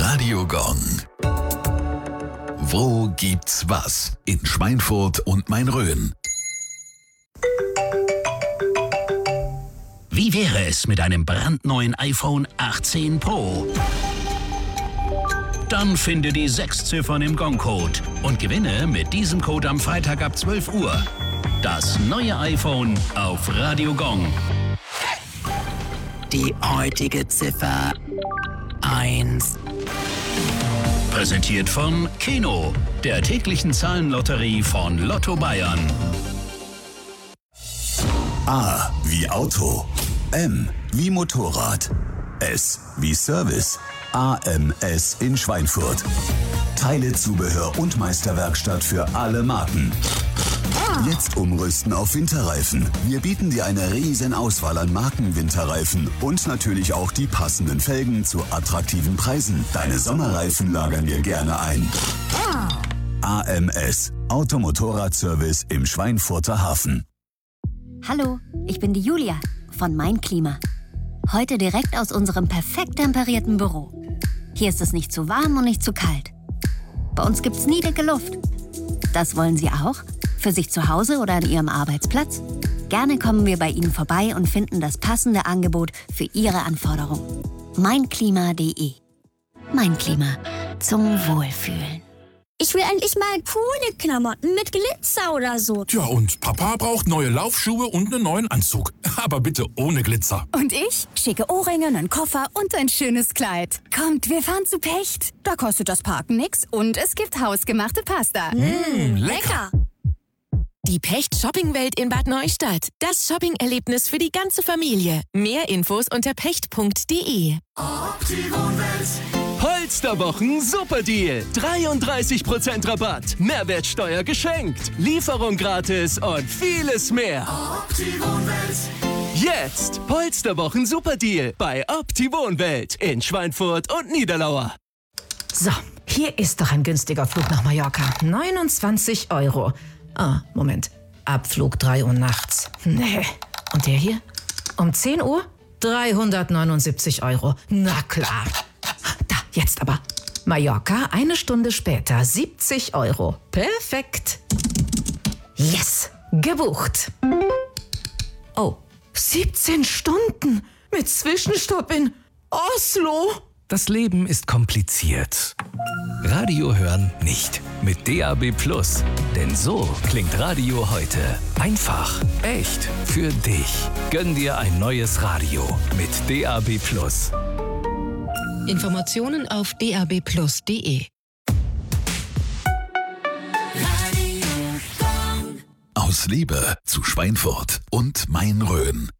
Radio Gong. Wo gibt's was? In Schweinfurt und Main-Rhön. Wie wäre es mit einem brandneuen iPhone 18 Pro? Dann finde die 6 Ziffern im Gong-Code und gewinne mit diesem Code am Freitag ab 12 Uhr das neue iPhone auf Radio Gong. Die heutige Ziffer 1. Präsentiert von Keno, der täglichen Zahlenlotterie von Lotto Bayern. A wie Auto, M wie Motorrad, S wie Service, AMS in Schweinfurt. Teile, Zubehör und Meisterwerkstatt für alle Marken. Jetzt umrüsten auf Winterreifen. Wir bieten dir eine riesen Auswahl an Marken-Winterreifen und natürlich auch die passenden Felgen zu attraktiven Preisen. Deine Sommerreifen lagern wir gerne ein. AMS, Automotorradservice im Schweinfurter Hafen. Hallo, ich bin die Julia von Mein Klima. Heute direkt aus unserem perfekt temperierten Büro. Hier ist es nicht zu warm und nicht zu kalt. Bei uns gibt's nie dicke Luft. Das wollen Sie auch? Für sich zu Hause oder an Ihrem Arbeitsplatz? Gerne kommen wir bei Ihnen vorbei und finden das passende Angebot für Ihre Anforderungen. Meinklima.de. Mein Klima. Zum Wohlfühlen. Ich will endlich mal coole Klamotten mit Glitzer oder so. Ja, und Papa braucht neue Laufschuhe und einen neuen Anzug. Aber bitte ohne Glitzer. Und ich? Schicke Ohrringe, einen Koffer und ein schönes Kleid. Kommt, wir fahren zu Pecht. Da kostet das Parken nix und es gibt hausgemachte Pasta. Lecker. Die Pecht Shoppingwelt in Bad Neustadt. Das Shopping-Erlebnis für die ganze Familie. Mehr Infos unter pecht.de. Polsterwochen Superdeal. 33% Rabatt. Mehrwertsteuer geschenkt. Lieferung gratis und vieles mehr. Jetzt Polsterwochen Superdeal bei Opti-Wohnwelt in Schweinfurt und Niederlauer. So, hier ist doch ein günstiger Flug nach Mallorca. 29 €. Ah, Moment. Abflug 3 Uhr nachts. Nee. Und der hier? Um 10 Uhr? 379 €. Na klar. Da, jetzt aber. Mallorca, 1 Stunde später, 70 €. Perfekt. Yes, gebucht. Oh, 17 Stunden mit Zwischenstopp in Oslo. Das Leben ist kompliziert. Radio hören nicht. Mit DAB+. Denn so klingt Radio heute. Einfach, echt, für dich. Gönn dir ein neues Radio mit DAB+. Informationen auf dabplus.de. Aus Liebe zu Schweinfurt und Main-Rhön.